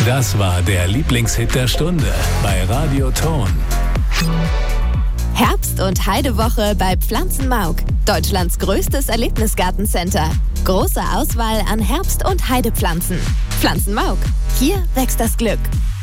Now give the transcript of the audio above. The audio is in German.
Das war der Lieblingshit der Stunde bei Radio Ton. Herbst- und Heidewoche bei Pflanzenmauk, Deutschlands größtes Erlebnisgartencenter. Große Auswahl an Herbst- und Heidepflanzen. Pflanzenmauk, hier wächst das Glück.